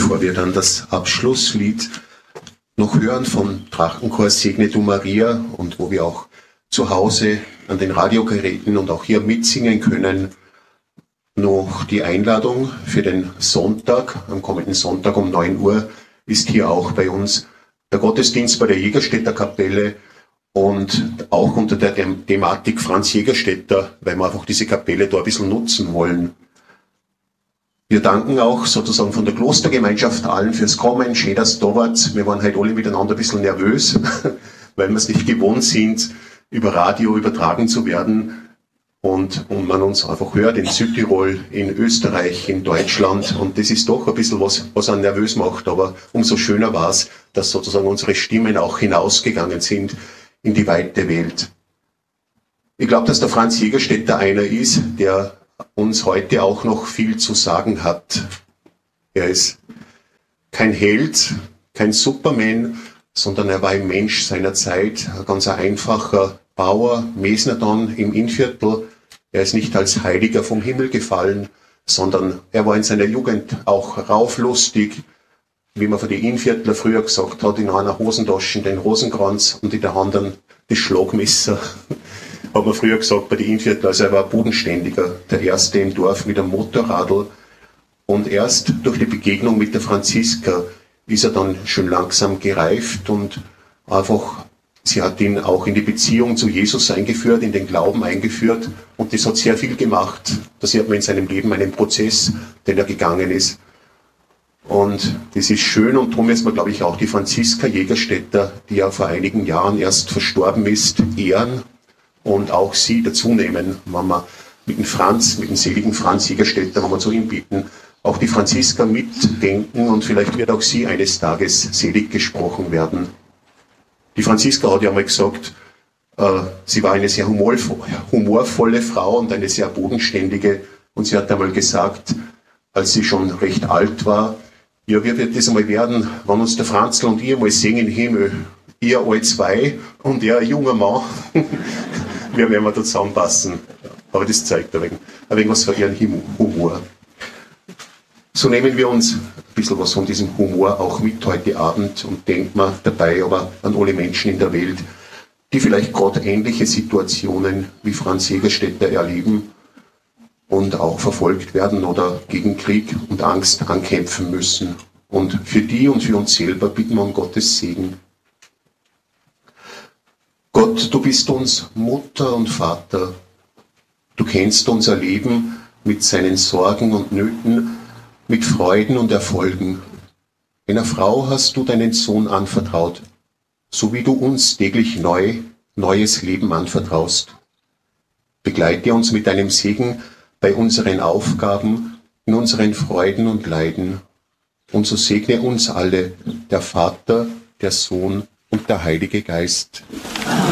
Bevor wir dann das Abschlusslied noch hören von Drachenchor Segne du Maria und wo wir auch zu Hause an den Radiogeräten und auch hier mitsingen können, noch die Einladung für den Sonntag. Am kommenden Sonntag um 9 Uhr ist hier auch bei uns der Gottesdienst bei der Jägerstädter Kapelle und auch unter der Thematik Franz Jägerstätter, weil wir einfach diese Kapelle da ein bisschen nutzen wollen. Wir danken auch sozusagen von der Klostergemeinschaft allen fürs Kommen. Schön, dass ihr da wart. Wir waren heute alle miteinander ein bisschen nervös, weil wir es nicht gewohnt sind, über Radio übertragen zu werden. Und man uns einfach hört in Südtirol, in Österreich, in Deutschland. Und das ist doch ein bisschen was einen nervös macht. Aber umso schöner war es, dass sozusagen unsere Stimmen auch hinausgegangen sind in die weite Welt. Ich glaube, dass der Franz Jägerstätter einer ist, der uns heute auch noch viel zu sagen hat. Er ist kein Held, kein Superman, sondern er war ein Mensch seiner Zeit, ein ganz einfacher Bauer, Mesner dann im Innviertel. Er ist nicht als Heiliger vom Himmel gefallen, sondern er war in seiner Jugend auch rauflustig, wie man von den Innviertler früher gesagt hat, in einer Hosentasche den Rosenkranz und in der anderen das Schlagmesser. Hat man früher gesagt bei den Innviertler, also er war bodenständiger, der Erste im Dorf mit einem Motorradl. Und erst durch die Begegnung mit der Franziska ist er dann schon langsam gereift und einfach, sie hat ihn auch in die Beziehung zu Jesus eingeführt, in den Glauben eingeführt und das hat sehr viel gemacht. Da sieht man in seinem Leben einen Prozess, den er gegangen ist. Und das ist schön und darum ist man, glaube ich, auch die Franziska Jägerstätter, die ja vor einigen Jahren erst verstorben ist, ehren und auch sie dazu nehmen, wenn wir mit dem seligen Franz Jägerstätter, wenn wir zu ihm bitten, auch die Franziska mitdenken und vielleicht wird auch sie eines Tages selig gesprochen werden. Die Franziska hat ja einmal gesagt, sie war eine sehr humorvolle Frau und eine sehr bodenständige und sie hat einmal gesagt, als sie schon recht alt war, ja, wie wird das einmal werden, wenn uns der Franzl und ich mal sehen im Himmel, ihr alle zwei und er ein junger Mann, wie werden wir da zusammenpassen. Aber das zeigt ein wenig was für ihren Humor. So nehmen wir uns ein bisschen was von diesem Humor auch mit heute Abend und denken wir dabei aber an alle Menschen in der Welt, die vielleicht gerade ähnliche Situationen wie Franz Jägerstätter erleben und auch verfolgt werden oder gegen Krieg und Angst ankämpfen müssen. Und für die und für uns selber bitten wir um Gottes Segen. Gott, du bist uns Mutter und Vater. Du kennst unser Leben mit seinen Sorgen und Nöten, mit Freuden und Erfolgen. Einer Frau hast du deinen Sohn anvertraut, so wie du uns täglich neues Leben anvertraust. Begleite uns mit deinem Segen bei unseren Aufgaben, in unseren Freuden und Leiden. Und so segne uns alle, der Vater, der Sohn und der Heilige Geist.